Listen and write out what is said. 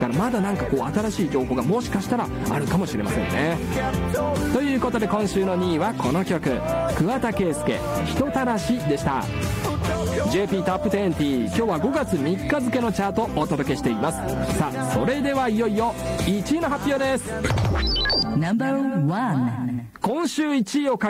からまだなんかこう新しい情報がもしかしたらあるかもしれませんね。ということで今週の2位はこの曲、桑田佳祐人たらしでした。 JP タップ20、今日は5月3日付のチャートをお届けしています。さあそれではいよいよ1位の発表です。 No.1 今週1位を